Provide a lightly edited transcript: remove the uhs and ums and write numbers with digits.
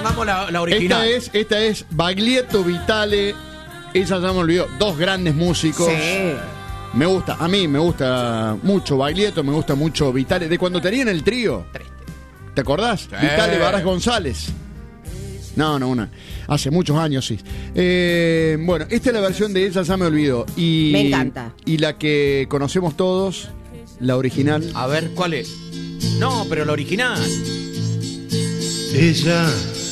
pongamos la original. Esta es Baglietto, Vitale. Ella ya me olvidó. Dos grandes músicos. Sí. Me gusta, a mí me gusta mucho Baglietto, me gusta mucho Vitale. De cuando tenían el trío. ¿Te acordás? Sí. Vitale, Barras González. No, hace muchos años, sí. Bueno, esta es la versión de Ella ya me olvidó. Y, me encanta. Y la que conocemos todos, la original. A ver, ¿cuál es? No, pero la original. Ella